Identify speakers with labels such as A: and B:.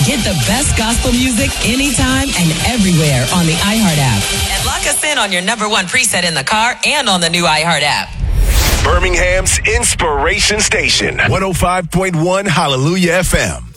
A: Get the best gospel music anytime and everywhere on the iHeart app. And lock us in on your number one preset in the car and on the new iHeart app.
B: Birmingham's Inspiration Station, 105.1 Hallelujah FM.